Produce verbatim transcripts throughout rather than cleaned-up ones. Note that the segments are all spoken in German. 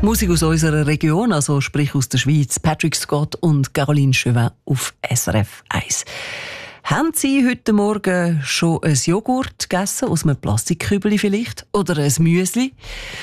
Musik aus unserer Region, also sprich aus der Schweiz. Patrick Scott und Caroline Chauvin auf S R F eins. Haben Sie heute Morgen schon ein Joghurt gegessen, aus einem Plastikkübeli vielleicht? Oder ein Müsli?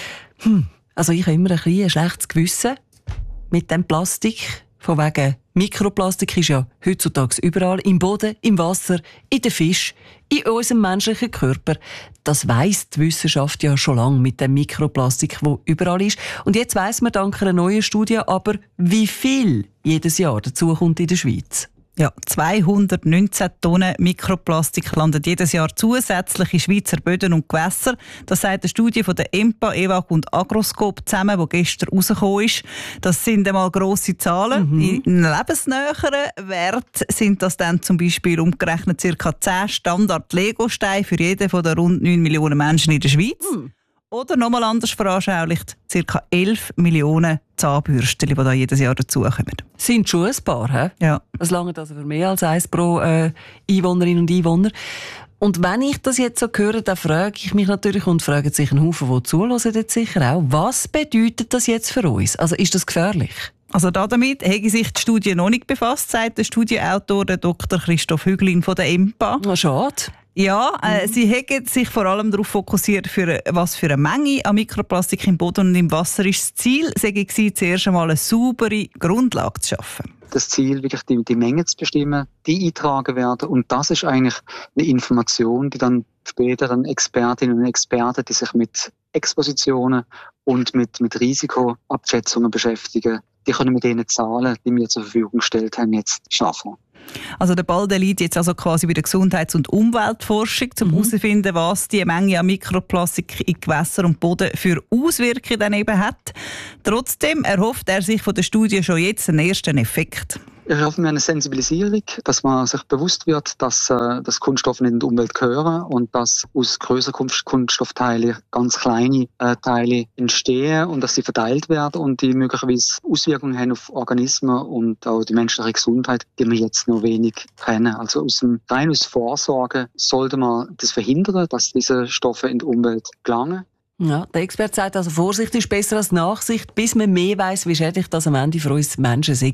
Hm, also ich habe immer ein, bisschen ein schlechtes Gewissen mit dem Plastik. Von wegen Mikroplastik ist ja heutzutage überall, im Boden, im Wasser, in den Fisch, in unserem menschlichen Körper. Das weiss die Wissenschaft ja schon lange mit dem Mikroplastik, wo überall ist. Und jetzt weiss man dank einer neuen Studie aber, wie viel jedes Jahr dazukommt in der Schweiz. Ja, zweihundertneunzehn Tonnen Mikroplastik landen jedes Jahr zusätzlich in Schweizer Böden und Gewässer. Das sagt eine Studie von der E M P A, E W A G und Agroscope zusammen, die gestern rausgekommen ist. Das sind einmal grosse Zahlen. Mhm. In lebensnäheren Wert sind das dann zum Beispiel umgerechnet ca. zehn Standard-Lego-Steine für jeden von den rund neun Millionen Menschen in der Schweiz. Mhm. Oder nochmal anders veranschaulicht, ca. elf Millionen Zahnbürsten, die da jedes Jahr dazukommen. Sind schon ein paar, hä? Ja. Das langt also für mehr als eins pro äh, Einwohnerin und Einwohner. Und wenn ich das jetzt so höre, dann frage ich mich natürlich und fragen sich ein Haufen, die zuhören, jetzt sicher auch, was bedeutet das jetzt für uns? Also ist das gefährlich? Also damit hätte sich die Studie noch nicht befasst, sagt der Studienautor Doktor Christoph Hüglin von der E M P A. Na, schade. Ja, äh, mhm. sie haben sich vor allem darauf fokussiert, für, was für eine Menge an Mikroplastik im Boden und im Wasser ist. Das Ziel war zuerst einmal eine saubere Grundlage zu schaffen. Das Ziel, wirklich die, die Menge zu bestimmen, die eintragen werden. Und das ist eigentlich eine Information, die dann später dann Expertinnen und Experten, die sich mit Expositionen und mit, mit Risikoabschätzungen beschäftigen, die können mit den Zahlen, die wir zur Verfügung gestellt haben, jetzt schaffen. Also der Ball der liegt jetzt also quasi bei der Gesundheits- und Umweltforschung, um herauszufinden, mhm. was die Menge an Mikroplastik in Gewässer und Boden für Auswirkungen dann eben hat. Trotzdem erhofft er sich von der Studie schon jetzt einen ersten Effekt. Ich hoffe mir eine Sensibilisierung, dass man sich bewusst wird, dass, äh, dass Kunststoffe in die Umwelt gehören und dass aus grösseren Kunststoffteilen ganz kleine äh, Teile entstehen und dass sie verteilt werden und die möglicherweise Auswirkungen haben auf Organismen und auch die menschliche Gesundheit, die wir jetzt noch wenig kennen. Also aus dem rein aus Vorsorge sollte man das verhindern, dass diese Stoffe in die Umwelt gelangen. Ja, der Experte sagt also, Vorsicht ist besser als Nachsicht, bis man mehr weiss, wie schädlich das am Ende für uns Menschen sei.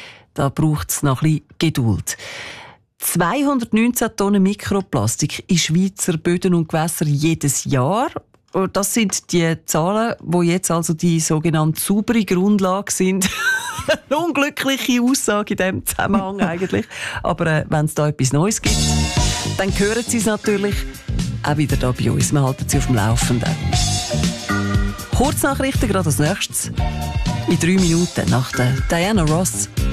Da braucht es noch ein bisschen Geduld. zweihundertneunzehn Tonnen Mikroplastik in Schweizer Böden und Gewässern jedes Jahr. Das sind die Zahlen, die jetzt also die sogenannte saubere Grundlage sind. Eine unglückliche Aussage in diesem Zusammenhang eigentlich. Aber äh, wenn es da etwas Neues gibt, dann hören Sie es natürlich auch wieder da bei uns. Wir halten Sie auf dem Laufenden. Kurznachrichten gerade als nächstes. In drei Minuten nach der Diana Ross.